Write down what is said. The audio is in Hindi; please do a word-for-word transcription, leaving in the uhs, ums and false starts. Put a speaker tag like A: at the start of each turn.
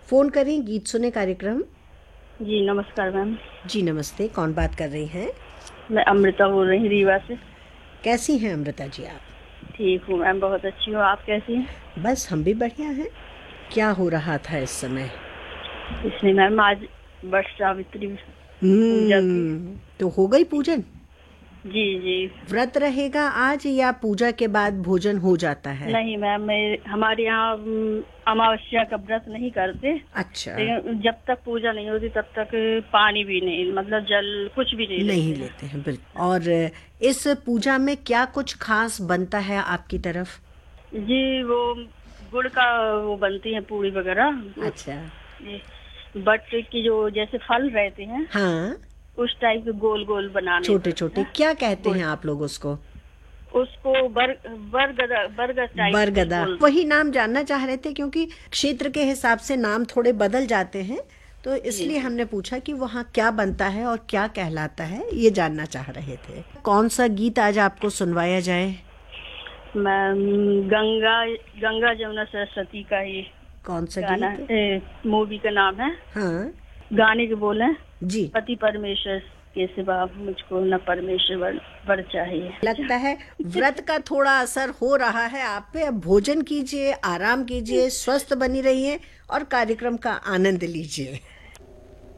A: फोन करें गीत सुने कार्यक्रम।
B: जी नमस्कार मैम।
A: जी नमस्ते, कौन बात कर रही हैं?
B: मैं अमृता बोल रही हूँ रीवा से।
A: कैसी हैं अमृता जी आप?
B: ठीक हूँ मैम, बहुत अच्छी हूँ। आप कैसी हैं?
A: बस हम भी बढ़िया हैं। क्या हो रहा था इस समय?
B: इसलिए मैम आज वट सावित्री पूजा थी।
A: हम्म तो हो गई पूजन?
B: जी जी।
A: व्रत रहेगा आज या पूजा के बाद भोजन हो जाता है?
B: नहीं मैम, मैं हमारे यहाँ अम, अमावस्या का व्रत नहीं करते।
A: अच्छा,
B: लेकिन जब तक पूजा नहीं होती तब तक पानी भी नहीं, मतलब जल कुछ भी नहीं
A: नहीं
B: लेते हैं।
A: लेते हैं बिल्कुल। और इस पूजा में क्या कुछ खास बनता है आपकी तरफ?
B: जी वो गुड़ का वो बनती है पूरी वगैरह।
A: अच्छा।
B: ये बट की जो जैसे फल रहते हैं
A: हाँ,
B: उस टाइप के गोल गोल बनाने
A: छोटे
B: पड़ते
A: छोटे
B: हैं।
A: क्या कहते
B: गुड़
A: हैं आप लोग उसको?
B: उसको बर बरगदा बरगद टाइप के कुछ
A: बरगदा,
B: बोलते
A: वही नाम जानना चाह रहे थे क्योंकि क्षेत्र के हिसाब से नाम थोड़े बदल जाते हैं, तो
B: हैं। जी
A: इसलिए
B: जी
A: हमने पूछा कि वहाँ क्या बनता है और क्या कहलाता है, ये जानना चाह रहे थे। कौन सा गीत आज आपको सुनवाया जाए?
B: मैम, गंगा गंगा जमुना सरस्वती का ही
A: कौन सा
B: गाना
A: गीत?
B: मूवी का नाम है।
A: हाँ
B: गाने के बोल हैं,
A: जी।
B: पति परमेश्वर के सिवा मुझको न परमेश्वर वर, वर चाहिए।
A: लगता है व्रत का थोड़ा असर हो रहा है आप पे। अब भोजन कीजिए, आराम कीजिए, स्वस्थ बनी रहिए और कार्यक्रम का आनंद लीजिए।